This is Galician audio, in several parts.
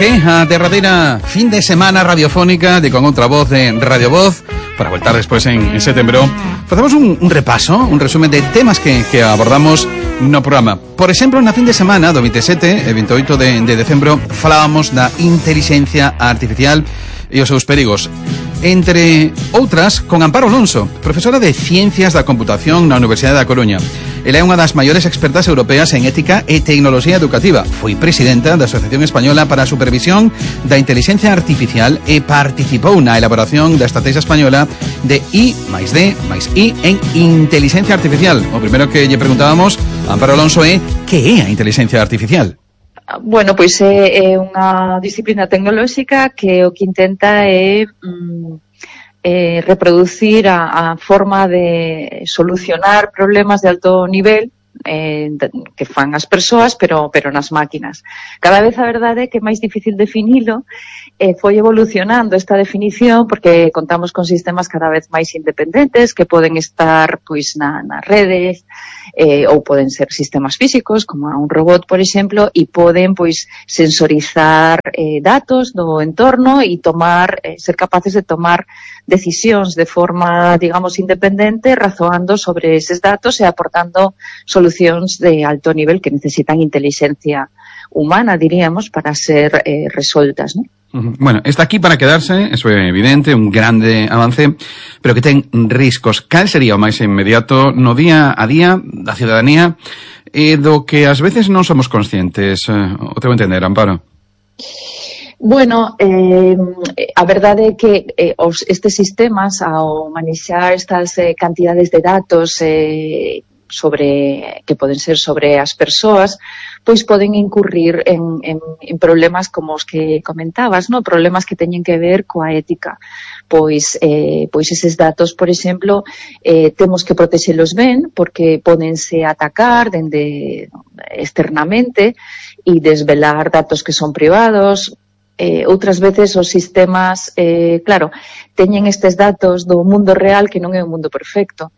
aquí, a derradeira fin de semana radiofónica de Con Outra Voz de Radio Voz, para voltar despois en setembro. Facemos un repaso, un resumen de temas que abordamos no programa. Por exemplo, na fin de semana do 27 e 28 de decembro falábamos da inteligencia artificial e os seus perigos. Entre outras, con Amparo Alonso, profesora de Ciencias da Computación na Universidade da Coruña. Ela é unha das maiores expertas europeas en ética e tecnoloxía educativa. Foi presidenta da Asociación Española para a Supervisión da Inteligencia Artificial e participou na elaboración da estrategia española de I+D+I en inteligencia artificial. O primeiro que lle preguntábamos a Amparo Alonso é que é a inteligencia artificial? Bueno, pois é unha disciplina tecnolóxica que o que intenta é reproducir a forma de solucionar problemas de alto nivel que fan as persoas, pero nas máquinas. Cada vez a verdade é que é máis difícil definilo, foi evolucionando esta definición porque contamos con sistemas cada vez máis independentes que poden estar pois nas redes, ou poden ser sistemas físicos como un robot, por exemplo, e poden pois sensorizar datos do entorno e ser capaces de tomar decisións de forma, digamos, independente, razoando sobre eses datos e aportando solucións de alto nivel que necesitan inteligencia humana, diríamos, para ser resoltas, ¿no? Bueno, está aquí para quedarse, eso é evidente, un grande avance, pero que ten riscos. Cal sería o máis inmediato no día a día da ciudadanía e do que ás veces non somos conscientes? O teu entender, Amparo? Bueno, a verdade é que estes sistemas, ao manexar estas cantidades de datos que poden ser sobre as persoas, pois poden incurrir en problemas como os que comentabas, ¿no? Problemas que teñen que ver coa ética. Pois eses datos, por exemplo, temos que protexelos ben, porque pódense atacar externamente e desvelar datos que son privados. Outras veces os sistemas, claro, teñen estes datos do mundo real que non é un mundo perfecto.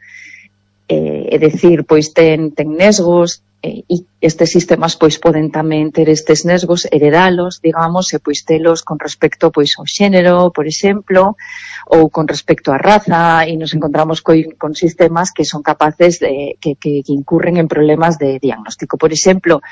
É dicir, pois ten nesgos, e estes sistemas pois poden tamén ter estes nesgos, heredalos, digamos, e pois telos con respecto pois ao xénero, por exemplo, ou con respecto á raza, e nos encontramos con sistemas que son capaces que incurren en problemas de diagnóstico. Por exemplo,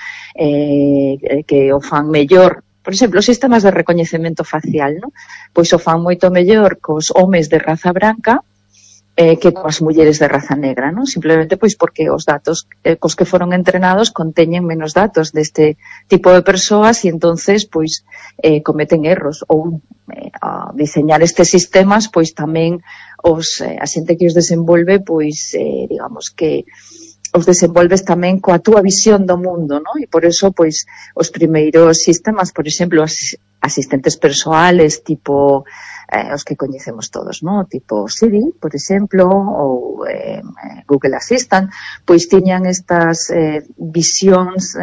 que o fan mellor. Por exemplo, os sistemas de recoñecemento facial, ¿no? Pois o fan moito mellor cos homes de raza branca que coas mulleres de raza negra, ¿no? Simplemente pois porque os datos cos que foron entrenados conteñen menos datos deste tipo de persoas e entonces pois cometen erros ou a diseñar estes sistemas pois tamén a xente que os desenvolve pois digamos que os desenvolves tamén coa túa visión do mundo, ¿no? E por eso, pois, os primeiros sistemas, por exemplo, asistentes persoales, tipo os que coñecemos todos, ¿no? Tipo Siri, por exemplo, ou Google Assistant, pois tiñan estas visións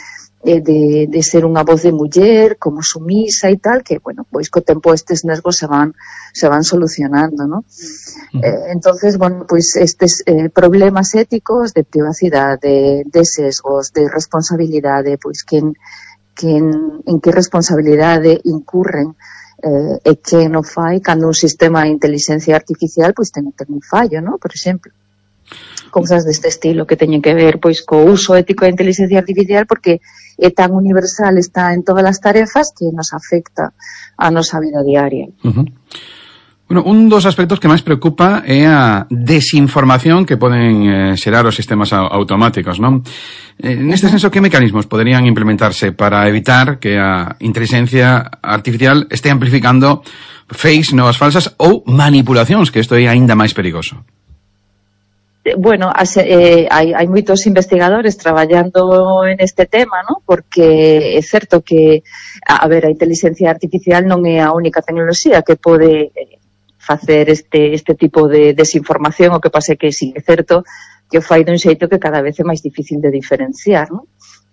de ser unha voz de muller, como sumisa e tal, que, bueno, pois co tempo estes nesgos se van solucionando, ¿no? Entonces, bueno, pois estes problemas éticos de privacidade, de sesgos, de responsabilidade, pois en que responsabilidade incurren e que non fai cando un sistema de inteligencia artificial pois ten un fallo, ¿no? Por exemplo, cousas deste estilo que teñen que ver pois co uso ético da inteligencia artificial porque é tan universal, está en todas as tarefas que nos afecta a nosa vida diaria. Bueno, un dos aspectos que máis preocupa é a desinformación que poden xerar os sistemas automáticos, non? Neste senso, que mecanismos poderían implementarse para evitar que a inteligencia artificial este amplificando fakes, novas falsas ou manipulacións, que isto é aínda máis perigoso? Bueno, hai moitos investigadores traballando en este tema, ¿no? Porque é certo que, a inteligencia artificial non é a única tecnoloxía que pode facer este tipo de desinformación, o que pase que sí, é certo que o fai dun xeito que cada vez é máis difícil de diferenciar, ¿no?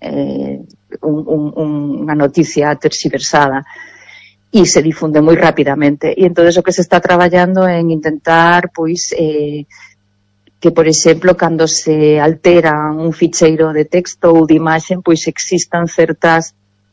Unha noticia terxiversada e se difunde moi rapidamente. E entón o que se está traballando en intentar, pois, que, por exemplo, cando se altera un ficheiro de texto ou de imaxen, pois existan certas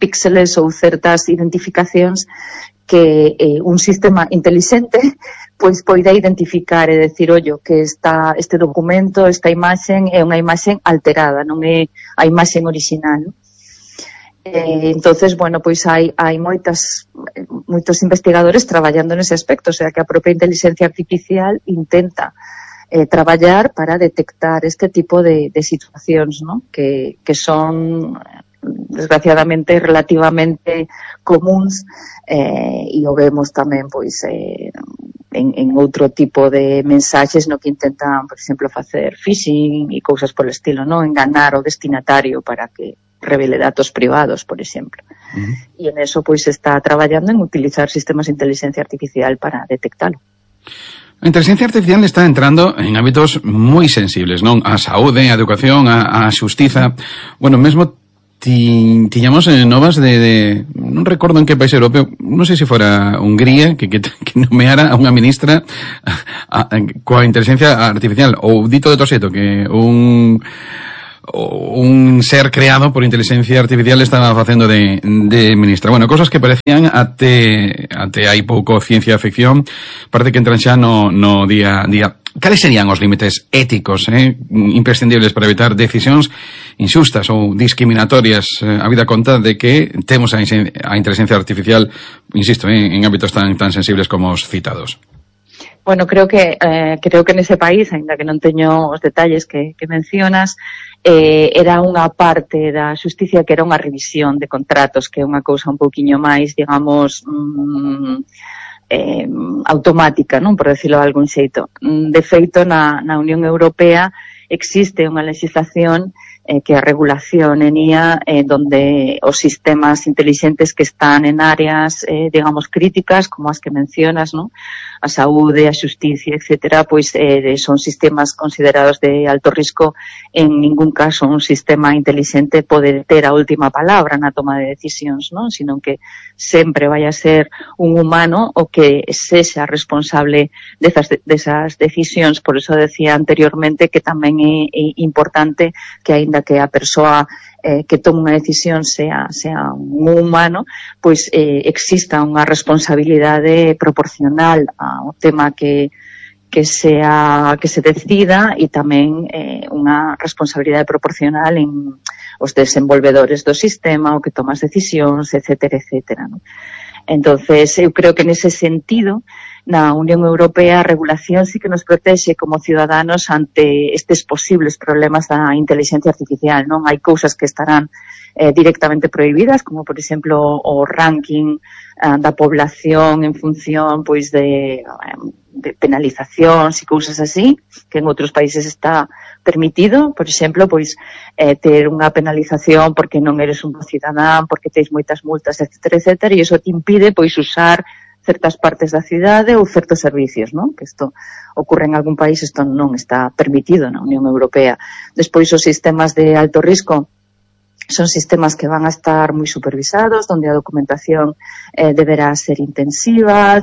píxeles ou certas identificacións que un sistema inteligente pois poida identificar e decir, ollo, que este documento, esta imaxen é unha imaxen alterada, non é a imaxen original. Entonces, bueno, pois hai moitos investigadores traballando nese aspecto, o sea, que a propia inteligencia artificial intenta traballar para detectar este tipo de situacións, ¿no? que son desgraciadamente relativamente comuns e o vemos tamén pois en outro tipo de mensaxes no que intentan, por exemplo, facer phishing e cousas polo estilo, ¿no? Enganar o destinatario para que revele datos privados, por exemplo. E en eso pois está traballando en utilizar sistemas de inteligencia artificial para detectalo. A inteligencia artificial está entrando en hábitos moi sensibles, non? A saúde, a educación, a xustiza. Bueno, mesmo tiñamos novas de non recordo en que país europeo, non sei se fora Hungría, que nomeara a unha ministra coa inteligencia artificial, ou dito de toseto, que un ser creado por inteligencia artificial estaba facendo de ministra. Bueno, cosas que parecían até hai pouco ciencia ficción, parece que entran xa no día a día. Cales serían os límites éticos imprescindibles para evitar decisións inxustas ou discriminatorias habida conta de que temos a inteligencia artificial, insisto, en ámbitos tan sensibles como os citados? Bueno, creo que nese país, aínda que non teño os detalles que mencionas, era unha parte da xusticia que era unha revisión de contratos, que é unha cousa un pouquiño máis, digamos, automática, non, por decirlo de algún xeito. De feito, na Unión Europea existe unha legislación que a regulación en IA, donde os sistemas inteligentes que están en áreas, digamos, críticas, como as que mencionas, ¿no? A saúde, a xusticia, etcétera, pois son sistemas considerados de alto risco. En ningún caso un sistema inteligente pode ter a última palabra na toma de decisións, non? Sino que sempre vai a ser un humano o que sexa responsable desas decisións. Por eso decía anteriormente que tamén é importante que, aínda que a persoa que tome unha decisión sea un humano, pois exista unha responsabilidade proporcional ao tema que se decida, e tamén unha responsabilidade proporcional en os desenvolvedores do sistema, o que toma as decisións, etcétera, etcétera, ¿no? Entonces, eu creo que nese sentido, na Unión Europea, a regulación sí que nos protexe como ciudadanos ante estes posibles problemas da inteligencia artificial, non? Hai cousas que estarán directamente prohibidas, como por exemplo o ranking da población en función pois de penalizacións e cousas así, que en outros países está permitido, por exemplo, pois ter unha penalización porque non eres un cidadán, porque tens moitas multas, etcétera, etcétera, e iso te impide pois usar certas partes da cidade ou certos servicios, non? Que isto ocorre en algún país, isto non está permitido na Unión Europea. Despois, os sistemas de alto risco son sistemas que van a estar moi supervisados, onde a documentación deberá ser intensiva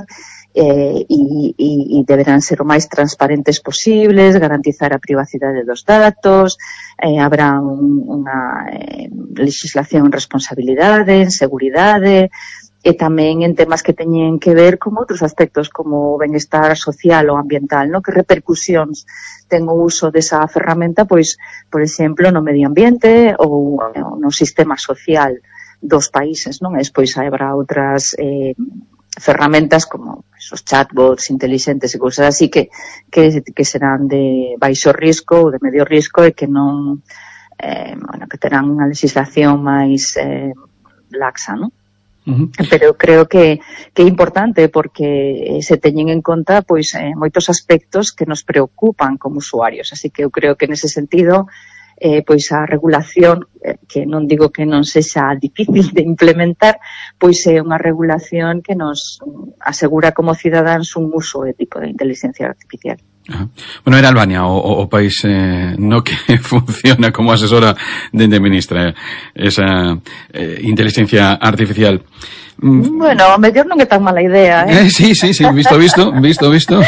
e deberán ser o máis transparentes posibles, garantizar a privacidade dos datos, habrá unha legislación en responsabilidade, en seguridade, e tamén en temas que teñen que ver con outros aspectos como o benestar social ou ambiental, no? Que repercusións ten o uso desa ferramenta, pois, por exemplo, no medio ambiente ou no sistema social dos países, non? E despois habrá outras ferramentas como os chatbots inteligentes e cousas así que serán de baixo risco ou de medio risco e que non que terán unha legislación máis laxa, non? Pero creo que é importante porque se teñen en conta pois moitos aspectos que nos preocupan como usuarios, así que eu creo que nese sentido pois a regulación, que non digo que non sexa difícil de implementar, pois é unha regulación que nos asegura como cidadáns un uso ético da inteligencia artificial. Bueno, era Albania o país no que funciona como asesora de ministra esa inteligencia artificial. Bueno, a mellor non é tan mala idea, Sí, visto.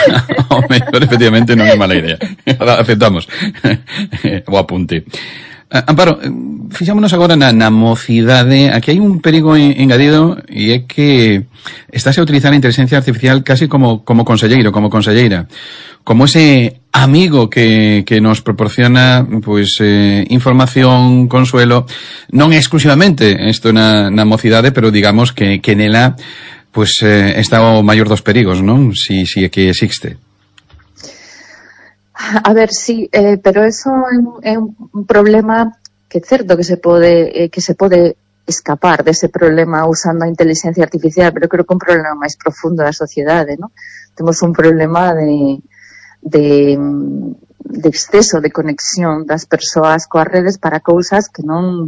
O mellor, efectivamente, non é mala idea. Aceptamos o apunte. Amparo, fixámonos agora na mocidade. Aquí hai un perigo engadido e é que estáse a utilizar a inteligencia artificial casi como conselleiro, como conselleira, como ese amigo que nos proporciona pois información, consuelo, non exclusivamente isto na mocidade, pero digamos que nela pois está o maior dos perigos, non? Si é que existe. A ver, sí, pero eso é un problema que é certo que se pode escapar dese problema usando a inteligencia artificial, pero creo que un problema máis profundo da sociedade, ¿no? Temos un problema de exceso de conexión das persoas coas redes para cousas que non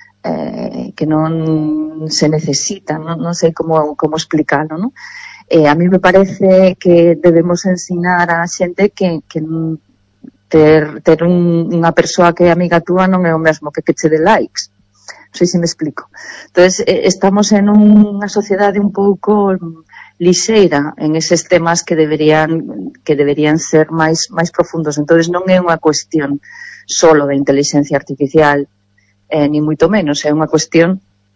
se necesitan, non sei como explicalo, ¿no? A mí me parece que debemos ensinar a xente que ter unha persoa que é amiga túa non é o mesmo que che dé likes. Non sei se me explico. Entonces, estamos en unha sociedade un pouco lixeira en eses temas que deberían ser máis profundos. Entonces, non é unha cuestión solo de inteligencia artificial, ni moito menos, é unha cuestión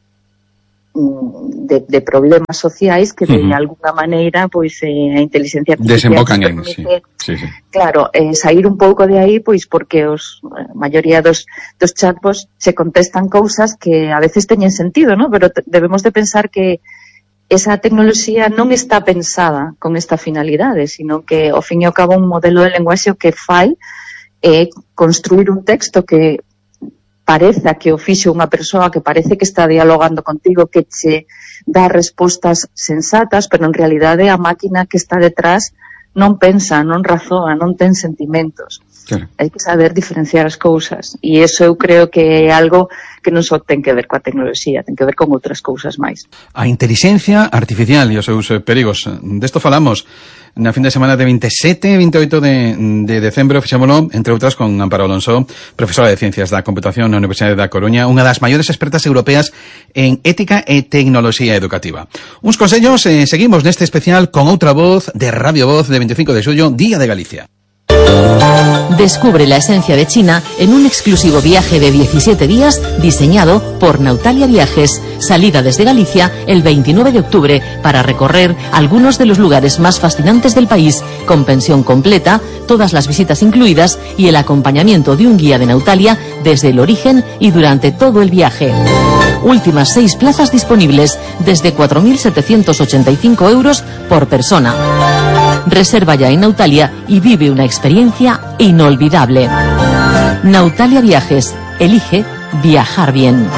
de problemas sociais que de alguna maneira pois a inteligencia artificial desembocan en sí. Claro, sair un pouco de aí pois porque a maioría dos chatbots se contestan cousas que a veces teñen sentido, ¿no? Pero debemos de pensar que esa tecnoloxía non está pensada con esta finalidade, sino que ao fin e ao cabo un modelo de lenguaxe que fai é construir un texto que parece que o fixo unha persoa que parece que está dialogando contigo, que che dá respostas sensatas, pero en realidade a máquina que está detrás non pensa, non razoa, non ten sentimentos. Claro. Hai que saber diferenciar as cousas. E iso eu creo que é algo que non só ten que ver coa tecnoloxía, ten que ver con outras cousas máis. A inteligencia artificial e os seus perigos. Desto falamos na fin de semana de 27 e 28 de decembro, fixámolo, entre outras, con Amparo Alonso, profesora de Ciencias da Computación na Universidade da Coruña, unha das maiores expertas europeas en ética e tecnoloxía educativa. Uns consellos, seguimos neste especial con outra voz de Radio Voz de 25 de xullo, Día de Galicia. Descubre la esencia de China en un exclusivo viaje de 17 días diseñado por Nautalia Viajes. Salida desde Galicia el 29 de octubre para recorrer algunos de los lugares más fascinantes del país, con pensión completa, todas las visitas incluidas y el acompañamiento de un guía de Nautalia desde el origen y durante todo el viaje. Últimas 6 plazas disponibles desde 4.785 euros por persona. Reserva ya en Nautalia y vive una experiencia inolvidable. Nautalia Viajes. Elige viajar bien.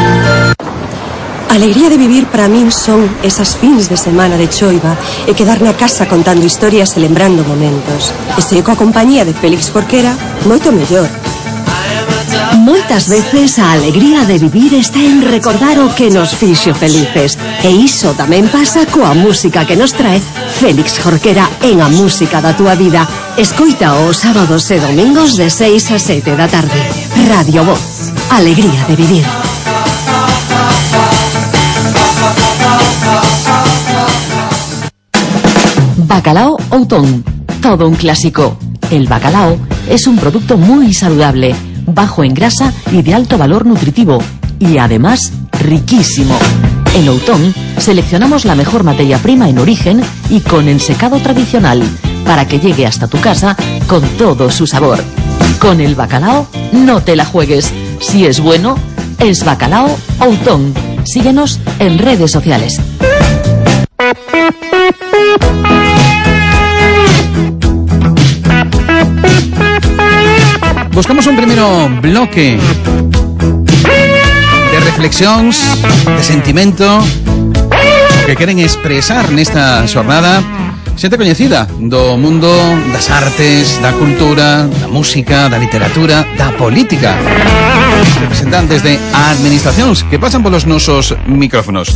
A alegría de vivir para min son esas fins de semana de choiva e quedar na casa contando historias e lembrando momentos. E se coa compañía de Félix Jorquera, moito mellor. Moitas veces a alegría de vivir está en recordar o que nos fixo felices. E iso tamén pasa coa música que nos trae Félix Jorquera en A Música da Túa Vida. Escoita os sábados e domingos de 6 a 7 da tarde. Radio Voz. Alegría de vivir. Bacalao Outón. Todo un clásico. El bacalao es un producto muy saludable, bajo en grasa y de alto valor nutritivo, y además riquísimo. En Outón seleccionamos la mejor materia prima en origen y con ensecado tradicional, para que llegue hasta tu casa con todo su sabor. Con el bacalao no te la juegues. Si es bueno, es Bacalao Outón. Síguenos en redes sociales. Buscamos un primeiro bloque de reflexións, de sentimento que queren expresar nesta xornada xente coñecida do mundo das artes, da cultura, da música, da literatura, da política. Representantes de administracións que pasan polos nosos micrófonos.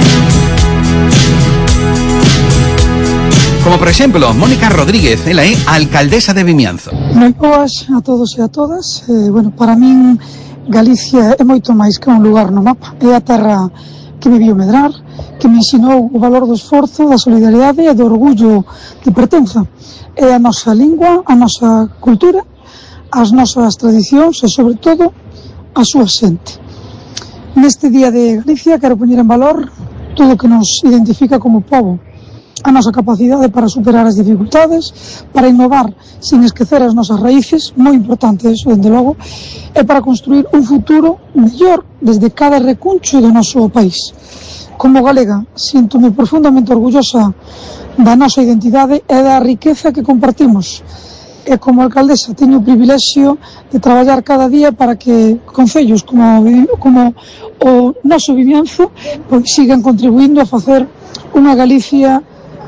Como por exemplo, Mónica Rodríguez, ela é alcaldesa de Vimianzo. Moi boas a todos e a todas. Bueno, para min Galicia é moito máis que un lugar no mapa. É a terra que me viu medrar, que me ensinou o valor do esforzo, da solidaridade e do orgullo de pertenza. É a nosa lingua, a nosa cultura, as nosas tradicións e, sobre todo, a súa xente. Neste Día de Galicia quero poñer en valor todo o que nos identifica como pobo, a nosa capacidade para superar as dificultades, para innovar sin esquecer as nosas raíces, moi importante eso, dende logo, e para construir un futuro mellor desde cada recuncho do noso país. Como galega, síntome profundamente orgullosa da nosa identidade e da riqueza que compartimos. E como alcaldesa teño o privilexio de traballar cada día para que concellos como o noso Vimianzo pois sigan contribuindo a facer unha Galicia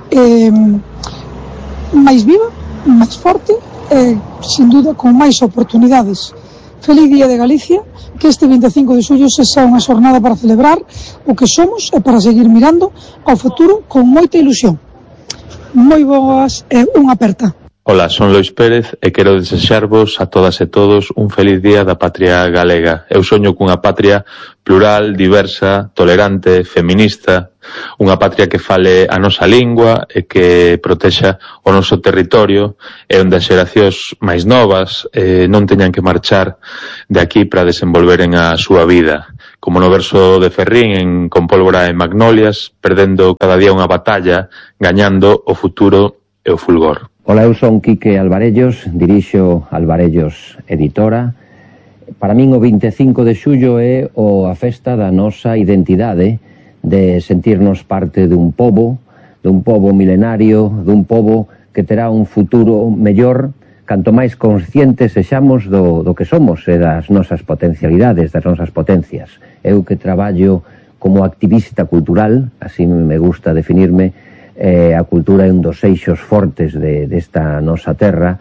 máis viva, máis forte e, sin duda, con máis oportunidades. Feliz Día de Galicia, que este 25 de xullo sexa unha xornada para celebrar o que somos e para seguir mirando ao futuro con moita ilusión. Moi boas e unha aperta. Ola, son Lois Pérez e quero desexarvos a todas e todos un feliz día da patria galega. Eu soño cunha patria plural, diversa, tolerante, feminista, unha patria que fale a nosa lingua e que protexa o noso territorio e onde as xeracións máis novas non teñan que marchar de aquí para desenvolveren a súa vida. Como no verso de Ferrín en Con pólvora e magnolias, perdendo cada día unha batalla, gañando o futuro e o fulgor. Ola, eu son Quique Alvarellos, dirixo Alvarellos Editora. Para min o 25 de xullo é a festa da nosa identidade, de sentirnos parte dun pobo milenario, dun pobo que terá un futuro mellor canto máis conscientes sexamos do que somos e das nosas potencialidades, das nosas potencias. Eu que traballo como activista cultural, así me gusta definirme, a cultura é un dos eixos fortes desta nosa terra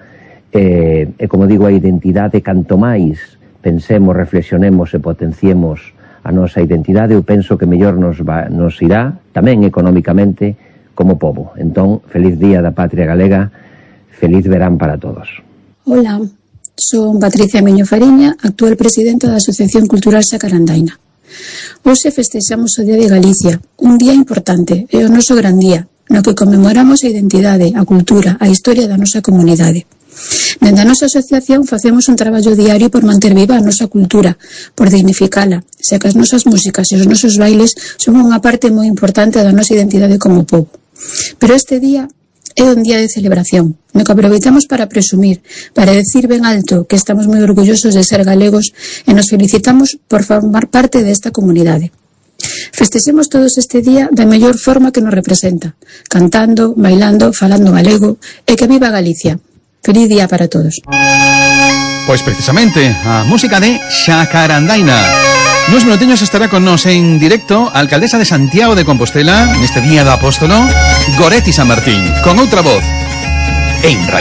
e como digo, a identidade canto máis pensemos, reflexionemos e potenciemos a nosa identidade, eu penso que mellor nos irá tamén económicamente como pobo. Entón, feliz Día da Patria Galega, feliz verán para todos. Hola, son Patricia Miño Fariña, actual presidenta da Asociación Cultural Xacarandaina. Hoxe festexamos o Día de Galicia, un día importante, é o noso gran día, no que conmemoramos a identidade, a cultura, a historia da nosa comunidade. Dende a nosa asociación facemos un traballo diario por manter viva a nosa cultura, por dignificala, xa que as nosas músicas e os nosos bailes son unha parte moi importante da nosa identidade como pobo. Pero este día é un día de celebración, no que aproveitamos para presumir, para decir ben alto que estamos moi orgullosos de ser galegos e nos felicitamos por formar parte desta comunidade. Festexemos todos este día da mellor forma que nos representa, cantando, bailando, falando galego e que viva Galicia. Feliz día para todos. Pois precisamente, a música de Xacarandaina. Nos minutinhos estará con nos en directo a alcaldesa de Santiago de Compostela neste Día do Apóstolo, Goretti San Martín, con outra voz en Radio.